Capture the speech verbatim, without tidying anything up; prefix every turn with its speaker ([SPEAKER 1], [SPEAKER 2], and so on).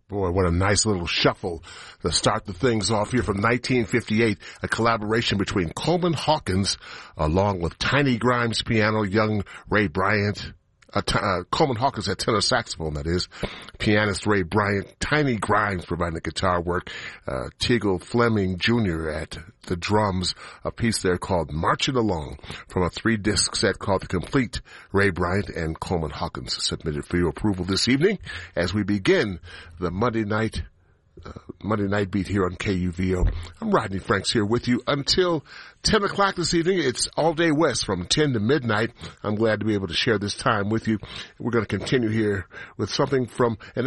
[SPEAKER 1] Boy, what a nice little shuffle to start the things off here from nineteen fifty-eight, a collaboration between Coleman Hawkins along with Tiny Grimes piano, young Ray Bryant, uh, t- uh, Coleman Hawkins at tenor saxophone, that is, pianist Ray Bryant, Tiny Grimes providing the guitar work, uh, Teagle Fleming Junior at the drums, a piece there called Marching Along from a three-disc set called The Complete Ray Bryant and Coleman Hawkins, submitted for your approval this evening as we begin the Monday night Uh, Monday Night Beat here on K U V O. I'm Rodney Franks here with you until ten o'clock this evening. It's All Day West from ten to midnight. I'm glad to be able to share this time with you. We're going to continue here with something from an